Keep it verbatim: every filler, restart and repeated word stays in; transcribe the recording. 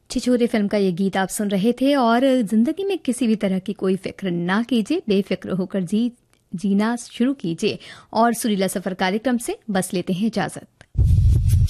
छिछोरे film का ये गीत आप सुन रहे थे। और जिंदगी में किसी भी तरह की कोई फिक्र ना कीजिए, बेफिक्र होकर जी जीना शुरू कीजिए। और सुरीला सफर कार्यक्रम से बस लेते हैं इजाजत।